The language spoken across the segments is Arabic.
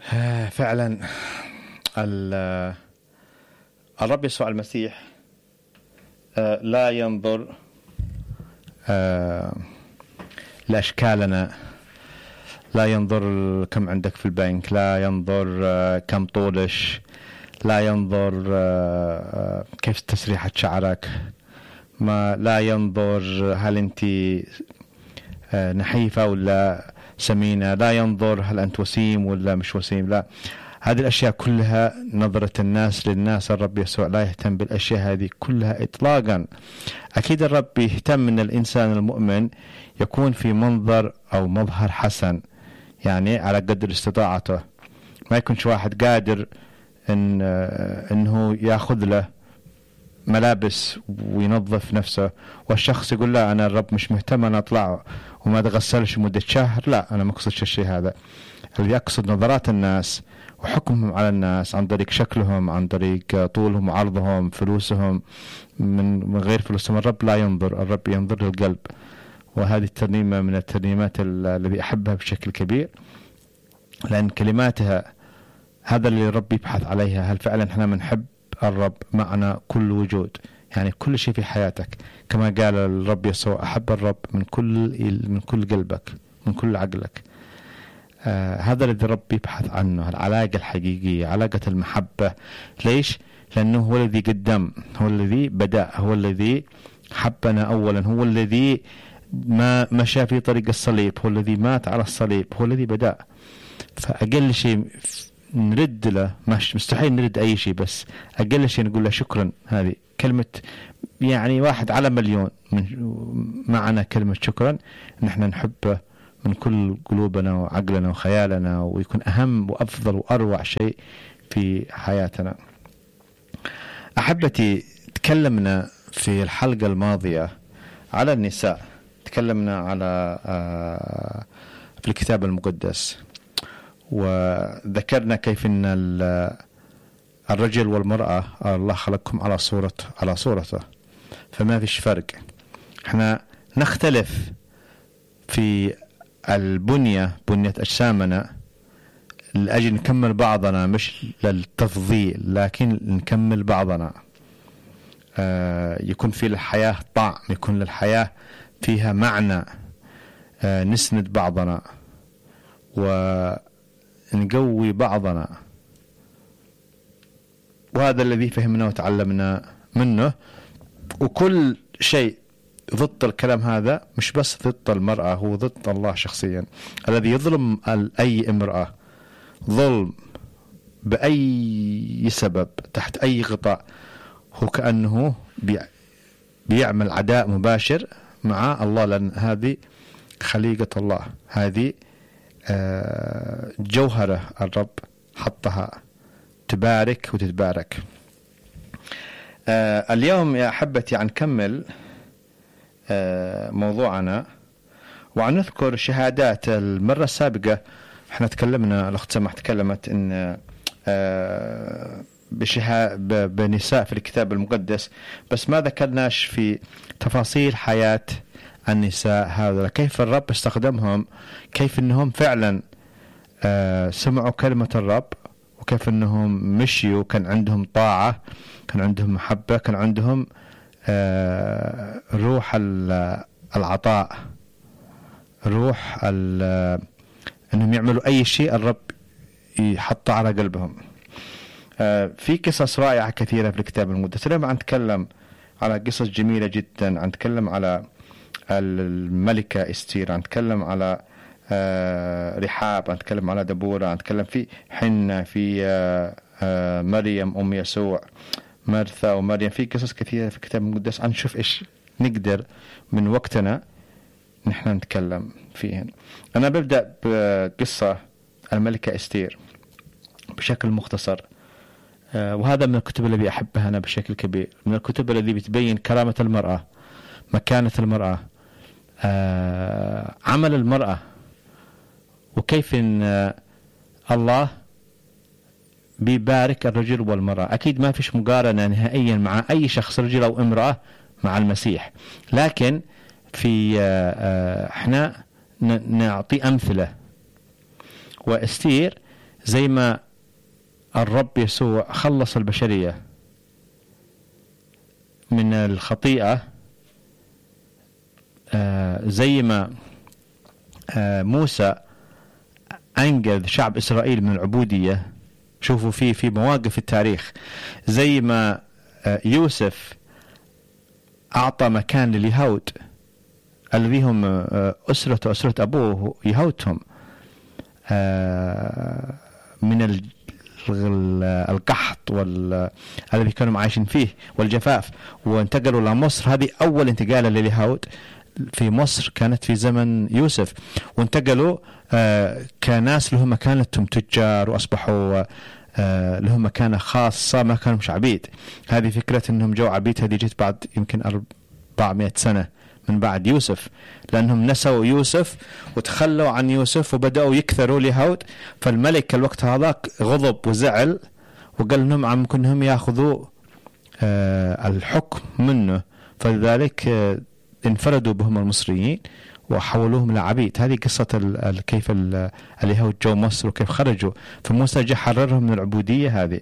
فعلا الرب يسوع المسيح لا ينظر لأشكالنا، لا ينظر كم عندك في البنك، لا ينظر كم طولش، لا ينظر كيف تسريحة شعرك، لا ينظر هل أنت نحيفة ولا سمينة، لا ينظر هل أنت وسيم ولا مش وسيم. لا، هذه الأشياء كلها نظرة الناس للناس. الرب يسوع لا يهتم بالأشياء هذه كلها إطلاقا. أكيد الرب يهتم أن الإنسان المؤمن يكون في منظر أو مظهر حسن، يعني على قدر استطاعته، ما يكونش واحد قادر إنه يأخذ له ملابس وينظف نفسه، والشخص يقول لا أنا الرب مش مهتم أنا أطلع وما أتغسلش مدة شهر. لا، أنا ما أقصدش الشيء هذا. اللي أقصد نظرات الناس وحكمهم على الناس عن طريق شكلهم، عن طريق طولهم وعرضهم، فلوسهم من غير فلوسهم. الرب لا ينظر، الرب ينظر للقلب. وهذه الترنيمة من الترنيمات التي أحبها بشكل كبير، لأن كلماتها هذا اللي الرب يبحث عليها. هل فعلا احنا بنحب الرب معنا كل وجود، يعني كل شيء في حياتك، كما قال الرب يسوع أحب الرب من كل قلبك، من كل عقلك. هذا الذي الرب يبحث عنه، العلاقة الحقيقية، علاقة المحبة. ليش؟ لأنه هو الذي قدم، هو الذي بدأ، هو الذي حبنا أولا، هو الذي ما مشى في طريق الصليب، هو الذي مات على الصليب، هو الذي بدأ. فأقل شيء نرد له، مستحيل نرد أي شيء، بس أقل شيء نقول له شكرا. هذه كلمة، يعني 1 على مليون من معنى كلمة شكرا، نحن نحبه من كل قلوبنا وعقلنا وخيالنا، ويكون أهم وأفضل وأروع شيء في حياتنا. أحبتي، تكلمنا في الحلقة الماضية على النساء، تكلمنا على في الكتاب المقدس، وذكرنا كيف أن الرجل والمرأة الله خلقهم على صورته، فما فيش فرق. احنا نختلف في البنية، بنية أجسامنا، لأجل نكمل بعضنا، مش للتفضيل، لكن نكمل بعضنا. يكون في الحياة طعم، يكون للحياة فيها معنى، نسند بعضنا ونقوي بعضنا. وهذا الذي فهمنا وتعلمنا منه. وكل شيء ضد الكلام هذا، مش بس ضد المرأة، هو ضد الله شخصيا. الذي يظلم أي امرأة ظلم بأي سبب تحت أي غطاء، هو كأنه بيعمل عداء مباشر مع الله، لأن هذه خليقة الله، هذه جوهرة الرب حطها تبارك وتتبارك. اليوم يا أحبتي نكمل موضوعنا، وعن نذكر شهادات. المرة السابقة احنا تكلمنا، الأخت سمح تكلمت إن بنساء في الكتاب المقدس، بس ما ذكرناش في تفاصيل حياة النساء هذا، كيف الرب استخدمهم، كيف إنهم فعلا سمعوا كلمة الرب، وكيف إنهم مشيوا، كان عندهم طاعة، كان عندهم محبة، كان عندهم روح العطاء، روح انهم يعملوا اي شيء الرب يحطه على قلبهم. في قصص رائعة كثيرة في الكتاب المقدس. اليوم نتكلم على قصص جميلة جدا. نتكلم على الملكة استير، نتكلم على رحاب، نتكلم على دبورة، نتكلم في حنة، في مريم أم يسوع، مرثا ومريم. في قصص كثيرة في الكتاب المقدس. نشوف إيش نقدر من وقتنا نحن نتكلم فيهن. أنا ببدأ بقصة الملكة استير بشكل مختصر، وهذا من الكتب التي أحبها أنا بشكل كبير، من الكتب التي بتبين كرامة المرأة، مكانة المرأة، عمل المرأة، وكيف إن الله بيبارك الرجل والمرأة. أكيد ما فيش مقارنة نهائيا مع أي شخص رجل أو امرأة مع المسيح، لكن في احنا نعطي أمثلة. واستير زي ما الرب يسوع خلص البشرية من الخطيئة، زي ما موسى أنقذ شعب إسرائيل من العبودية. شوفوا في مواقف التاريخ، زي ما يوسف أعطى مكان لليهود الذي هم أسرة أبوه، يهودهم من القحط الذي كانوا عايشين فيه والجفاف، وانتقلوا إلى مصر. هذه أول انتقالة لليهود في مصر كانت في زمن يوسف، وانتقلوا كناس لهم مكانتهم تجار، وأصبحوا لهم مكانة خاصة، ما كانوا مش عبيد. هذه فكرة أنهم جو عبيد هذه جت بعد يمكن 400 سنة من بعد يوسف، لأنهم نسوا يوسف وتخلوا عن يوسف وبدأوا يكثروا اليهود. فالملك الوقت هذاك غضب وزعل وقال لهم عم كنهم يأخذوا الحكم منه، فلذلك انفردوا بهم المصريين وحولوهم لعبيد. هذه قصة كيف اليهود جو مصر وكيف خرجوا، فموسى جاء حررهم من العبودية هذه.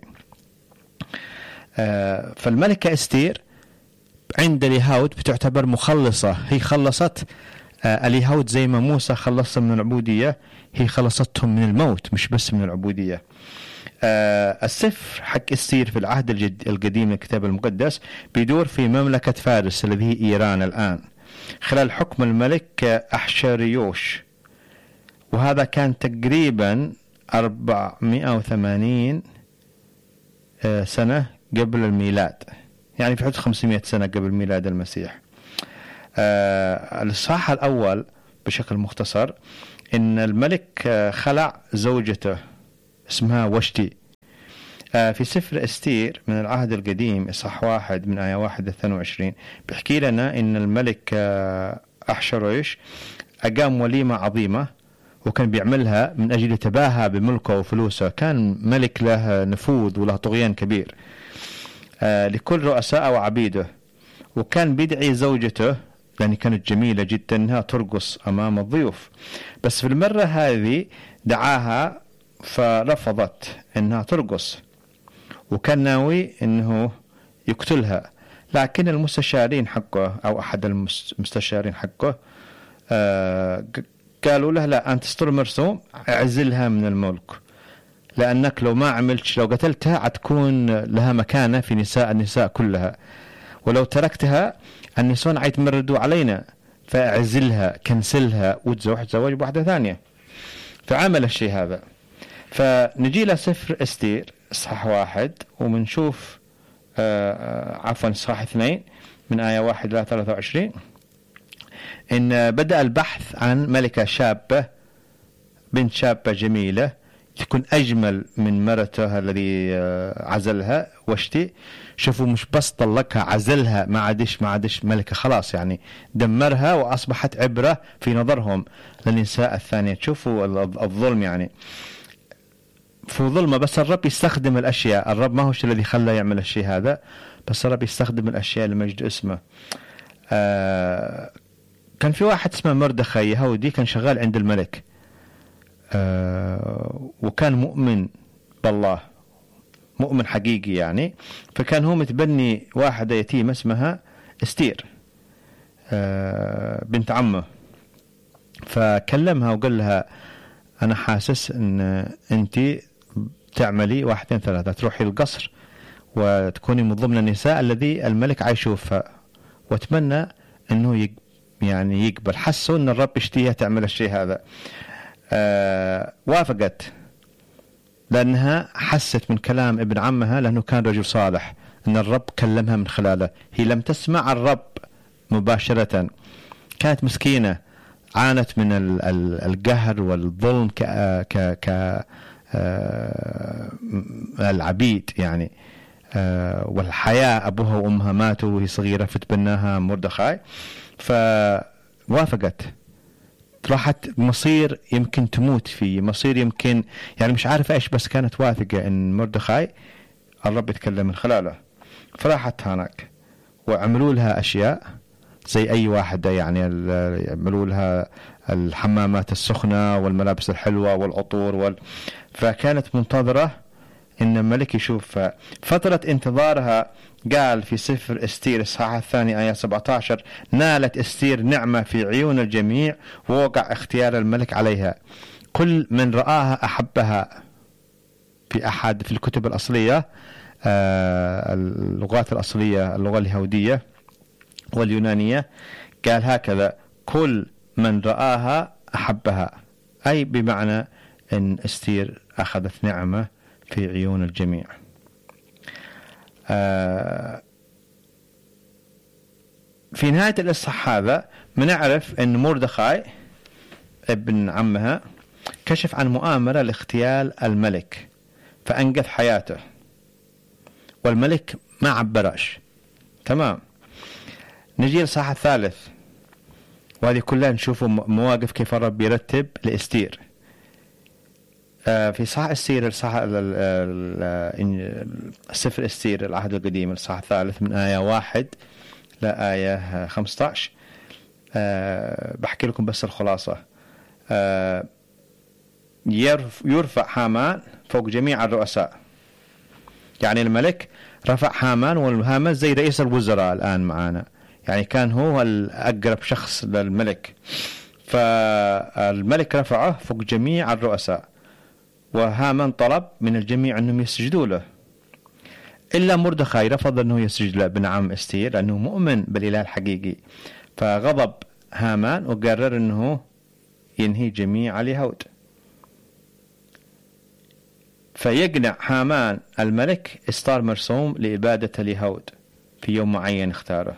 فالملكة استير عند اليهود بتعتبر مخلصة، هي خلصت اليهود زي ما موسى خلصهم من العبودية، هي خلصتهم من الموت مش بس من العبودية. السفر حق استير في العهد القديم من الكتاب المقدس بيدور في مملكة فارس الذي هي إيران الآن، خلال حكم الملك أحشريوش، وهذا كان تقريبا 480 سنة قبل الميلاد، يعني في حدود 500 سنة قبل ميلاد المسيح. الإصحاح الأول بشكل مختصر إن الملك خلع زوجته اسمها وشتي. في سفر استير من العهد القديم إصحاح 1 من آية 1-22 بيحكي لنا إن الملك أحشرويش أقام وليمة عظيمة، وكان بيعملها من أجل يتباهى بملكه وفلوسه. كان ملك له نفوذ وله طغيان كبير لكل رؤساء وعبيده، وكان بيدعي زوجته لأن كانت جميلة جدا أنها ترقص أمام الضيوف، بس في المرة هذه دعاها فرفضت أنها ترقص، وكان ناوي أنه يقتلها. لكن المستشارين حقه أو أحد المستشارين حقه قالوا له لا، أنت تستر مرسوم، اعزلها من الملك، لأنك لو ما عملت، لو قتلتها هتكون لها مكانة في النساء كلها، ولو تركتها النسوان عيتمردوا علينا، فاعزلها كنسلها وتزوج بواحدة ثانية. فعمل الشيء هذا. فنجي لسفر استير إصحاح 1 ومنشوف إصحاح 2 من آية 1-23 إن بدأ البحث عن ملكة شابة، بنت شابة جميلة تكون أجمل من مرته الذي عزلها وشتي. شوفوا، مش بس طلقها، عزلها، ما عادش ملكة خلاص، يعني دمرها وأصبحت عبرة في نظرهم للنساء الثانية. تشوفوا الظلم، يعني في ظلمة. بس الرب يستخدم الأشياء، الرب ما هو الذي خلى يعمل الشيء هذا، بس الرب يستخدم الأشياء لمجد اسمه. كان في واحد اسمه مردخاي يهودي كان شغال عند الملك، وكان مؤمن بالله، مؤمن حقيقي يعني. فكان هو متبني واحدة يتيمة اسمها استير بنت عمه، فكلمها وقال لها أنا حاسس أن أنت تعملي 1 2 3، تروحي القصر وتكوني من ضمن النساء الذي الملك عايشوفها، واتمنى أنه يعني يقبل. حسوا أن الرب يشتيها تعمل الشيء هذا. وافقت لأنها حست من كلام ابن عمها، لأنه كان رجل صالح، أن الرب كلمها من خلاله. هي لم تسمع الرب مباشرة، كانت مسكينة، عانت من القهر والظلم العبيد يعني. والحياة، أبوها وأمها ماتوا وهي صغيرة، فتبناها مردخاي، فوافقت. راحت مصير يمكن تموت فيه، مصير يمكن يعني مش عارف ايش، بس كانت واثقة ان مردخاي الرب يتكلم من خلاله. فراحت هناك وعملوا لها اشياء زي اي واحدة، يعني عملوا لها الحمامات السخنة والملابس الحلوة والعطور فكانت منتظرة إن الملك يشوف. فترة انتظارها قال في سفر استير الإصحاح الثاني آية 17: نالت استير نعمة في عيون الجميع ووقع اختيار الملك عليها، كل من رآها أحبها. في الكتب الأصلية، اللغات الأصلية، اللغة اليهودية واليونانية، قال هكذا: كل من رآها أحبها، أي بمعنى أن استير أخذت نعمة في عيون الجميع. في نهاية الإصحاح هذا بنعرف أن مردخاي ابن عمها كشف عن مؤامرة لاغتيال الملك فأنقذ حياته، والملك ما عبرش. تمام. نجي للإصحاح الثالث، وهذه كلها نشوف مواقف كيف الرب يرتب لإستير. في صحاح السير سفر استير العهد القديم الصحاح الثالث من آية 1 لآية 15. بحكي لكم بس الخلاصة. يرفع هامان فوق جميع الرؤساء، يعني الملك رفع هامان، والهامان زي رئيس الوزراء الآن معانا، يعني كان هو الأقرب شخص للملك، فالملك رفعه فوق جميع الرؤساء، وهامان طلب من الجميع أنهم يسجدوا له، إلا مردخاي رفض أنه يسجد له ابن عم استير لأنه مؤمن بالإله الحقيقي، فغضب هامان وقرر أنه ينهي جميع اليهود. فيقنع هامان الملك إصدار مرسوم لإبادة اليهود في يوم معين اختاره.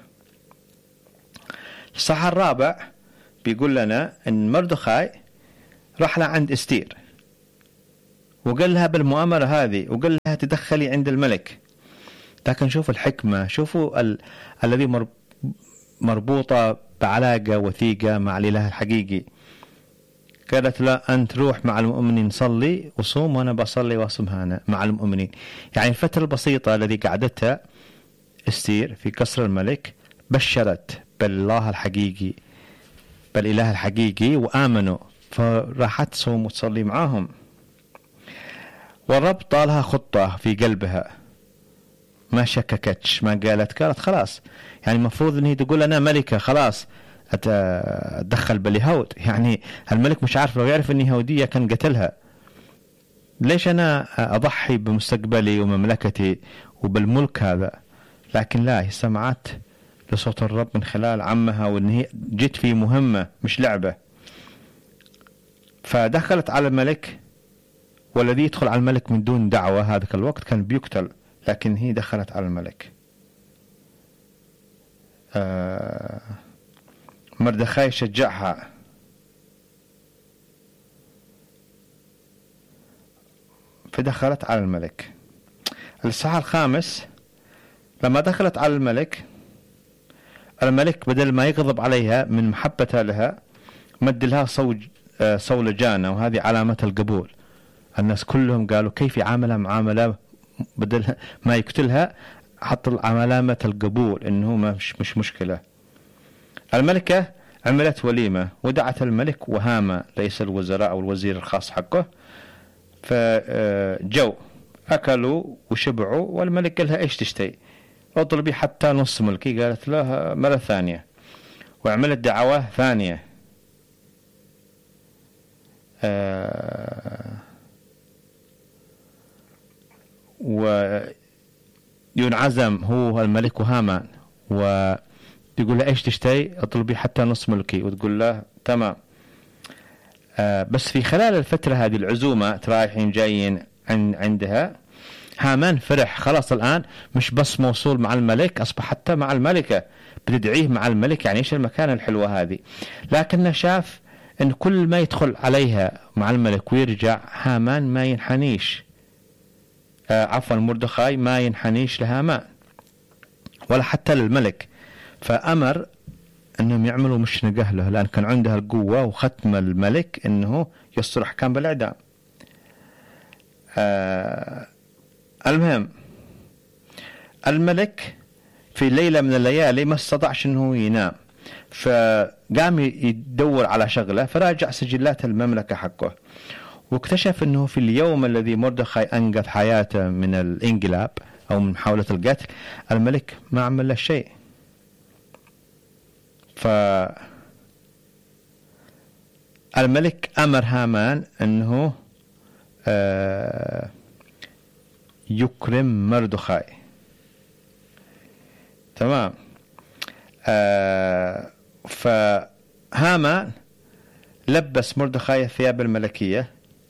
الصحاح الرابع بيقول لنا أن مردخاي راح لعند استير وقال لها بالمؤامرة هذه، وقال لها تدخلي عند الملك. لكن شوفوا الحكمة، شوفوا الذي مربوطة بعلاقة وثيقة مع الإله الحقيقي. قالت لا، أنت روح مع المؤمنين صلي وصوم، وأنا بصلي وأصوم هنا مع المؤمنين. يعني الفترة البسيطة التي قعدتها استير في قصر الملك بشرت بالله الحقيقي، بالإله الحقيقي، وآمنوا، فراحت تصوم وتصلي معاهم. والرب طالها خطة في قلبها، ما شككتش، ما قالت خلاص، يعني المفروض ان هي تقول انا ملكة خلاص اتدخل باليهود، يعني الملك مش عارف، لو يعرف اني يهودية كان قتلها. ليش انا اضحي بمستقبلي ومملكتي وبالملك هذا؟ لكن لا، هي سمعت لصوت الرب من خلال عمها، وان هي جت في مهمة مش لعبة. فدخلت على الملك، والذي يدخل على الملك من دون دعوة هذاك الوقت كان بيقتل، لكن هي دخلت على الملك. مردخاي شجعها، فدخلت على الملك. الإصحاح الخامس لما دخلت على الملك بدل ما يغضب عليها من محبته لها مد لها صولجانة، وهذه علامة القبول. الناس كلهم قالوا كيف يعاملها معاملة، بدل ما يقتلها حط علامة القبول انه مش مشكلة. الملكة عملت وليمة ودعت الملك وهاما رئيس الوزراء او الوزير الخاص حقه، فجو اكلوا وشبعوا، والملك قال لها ايش تشتهي؟ اطلبي حتى نص ملكي. قالت له مرة ثانية، وعملت دعوة ثانية. وينعزم هو الملك وهامان، ويقول له ايش تشتهي؟ اطلبي حتى نص ملكي، وتقول له تمام. بس في خلال الفترة هذه العزومة رايحين جايين عندها، هامان فرح خلاص، الآن مش بس موصول مع الملك، أصبح حتى مع الملكة، بتدعيه مع الملك، يعني إيش المكانة الحلوة هذه. لكنه شاف أن كل ما يدخل عليها مع الملك ويرجع، هامان ما ينحنيش، مردخاي ما ينحنيش لهامان ولا حتى للملك، فأمر أنهم يعملوا مشنقة له، لأن كان عندها القوة وختم الملك أنه يصدر أحكام بالإعدام. المهم الملك في ليلة من الليالي ما استطاعش أنه ينام، فقام يدور على شغله، فراجع سجلات المملكة حقه، واكتشف أنه في اليوم الذي مردخاي أنقذ حياته من الانقلاب أو من محاولة القتل، الملك ما عمل له شيء. فالملك أمر هامان أنه يكرم مردخاي. تمام. فهامان لبس مردخاي الثياب الملكية،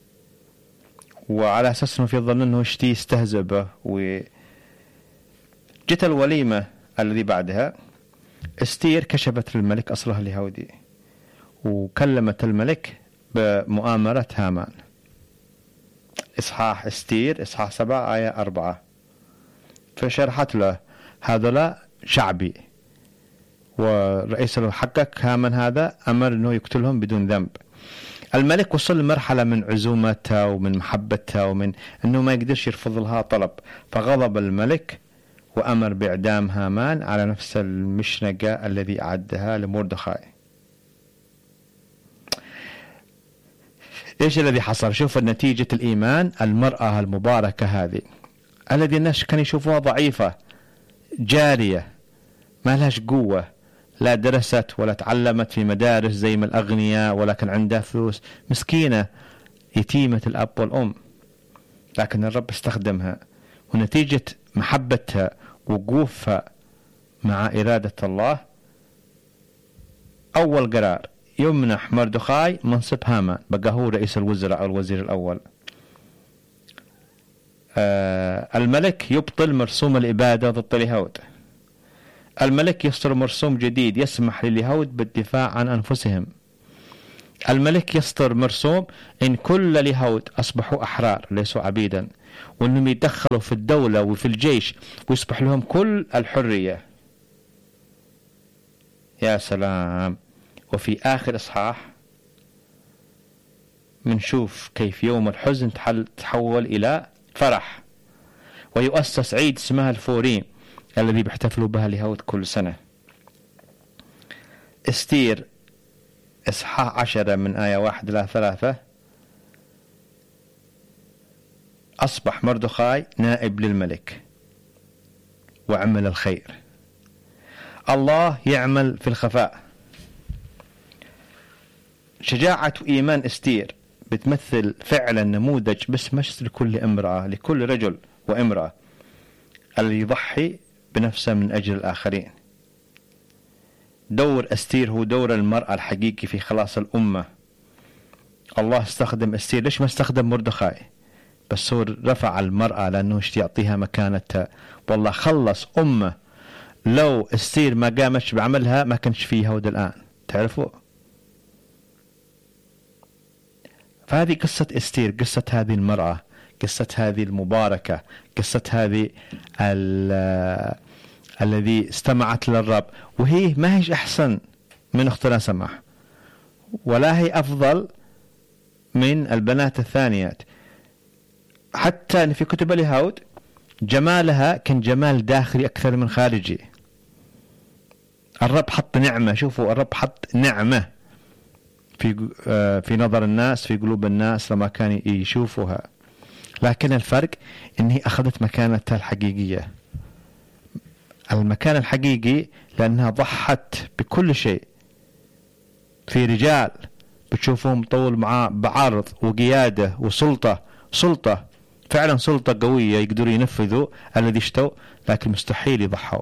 وعلى أساس أنه في ظن أنه يستهزئ به. وجت الوليمة الذي بعدها، استير كشفت للملك أصلها اليهودي، وكلمت الملك بمؤامرة هامان. إصحاح استير إصحاح 7 آية 4. فشرحت له هذا شعبي، ورئيس حقك هامان هذا أمر أنه يقتلهم بدون ذنب. الملك وصل لمرحلة من عزومتها ومن محبتها ومن أنه ما يقدرش يرفض لها طلب، فغضب الملك وأمر بإعدام هامان على نفس المشنقة الذي أعدها لمردخاي. إيش الذي حصل؟ شوف نتيجة الإيمان. المرأة المباركة هذه الذي الناس كانوا يشوفوها ضعيفة، جارية، ما لهاش قوة، لا درست ولا تعلمت في مدارس زي ما الأغنياء، ولكن عندها فلوس، مسكينة يتيمة الأب والأم، لكن الرب استخدمها، ونتيجة محبتها وقوفها مع إرادة الله، أول قرار يمنح مردخاي منصب هامان، بقى هو رئيس الوزراء أو الوزير الأول. الملك يبطل مرسوم الإبادة ضد اليهود. الملك يصدر مرسوم جديد يسمح لليهود بالدفاع عن أنفسهم. الملك يصدر مرسوم إن كل اليهود أصبحوا أحرار ليسوا عبيدا، وأنهم يدخلوا في الدولة وفي الجيش ويصبح لهم كل الحرية. يا سلام. وفي آخر إصحاح منشوف كيف يوم الحزن تحول إلى فرح، ويؤسس عيد اسمها الفوريم الذي بيحتفلوا بها اليهود كل سنة. استير إصحاح 10 من آية 1 إلى 3. أصبح مردخاي نائب للملك وعمل الخير. الله يعمل في الخفاء. شجاعة وإيمان استير بتمثل فعلا نموذج بس مش لكل امرأة، لكل رجل وامرأة اللي يضحي بنفسه من أجل الآخرين. دور استير هو دور المرأة الحقيقي في خلاص الأمة. الله استخدم استير. ليش ما استخدم مردخاي؟ بس هو رفع المرأة لأنه يعطيها مكانتها، والله خلص أمة. لو استير ما قامتش بعملها ما كانش فيه يهود الآن، تعرفوا؟ فهذه قصة استير، قصة هذه المرأة، قصة هذه المباركة، قصة هذه الذي استمعت للرب، وهي ما هيش أحسن من أختنا سماح، ولا هي أفضل من البنات الثانيات. حتى في كتب اليهود جمالها كان جمال داخلي أكثر من خارجي. الرب حط نعمة، شوفوا الرب حط نعمة في نظر الناس، في قلوب الناس لما كانوا يشوفوها، لكن الفرق إنها أخذت مكانتها الحقيقية، المكان الحقيقي، لأنها ضحت بكل شيء. في رجال بتشوفهم طول معاه بعرض وقيادة وسلطة فعلا سلطة قوية يقدروا ينفذوا الذي اشتوا، لكن مستحيل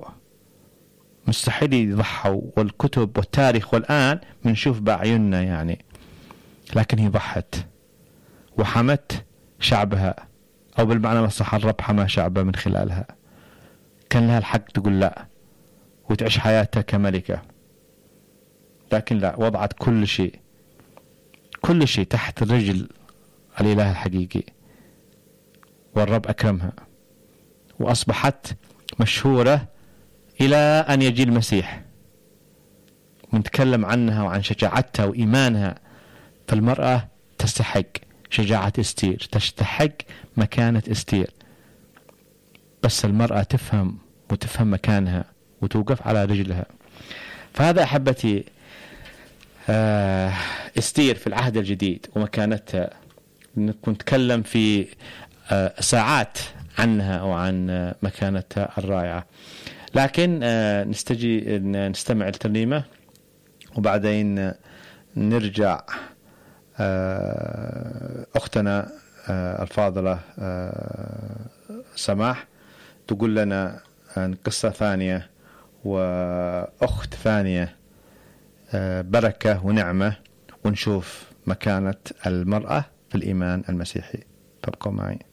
يضحوا، والكتب والتاريخ والآن بنشوف بعيوننا يعني. لكن هي ضحت وحمت شعبها، أو بالمعنى الصح الرب حمى شعبه من خلالها. كان لها الحق تقول لا وتعيش حياتها كملكة، لكن لا، وضعت كل شيء تحت رجل الإله الحقيقي، والرب أكرمها وأصبحت مشهورة إلى أن يجي المسيح. ونتكلم عنها وعن شجاعتها وإيمانها. فالمرأة تستحق شجاعة استير، تستحق مكانة استير، بس المرأة تفهم مكانها وتوقف على رجلها. فهذا أحبتي استير في العهد الجديد ومكانتها، كنت نتكلم في ساعات عنها وعن مكانتها الرائعة. لكن نستمع الترنيمة وبعدين نرجع. أختنا الفاضلة سماح تقول لنا عن قصة ثانية وأخت ثانية بركة ونعمة، ونشوف مكانة المرأة في الإيمان المسيحي. تبقوا معي.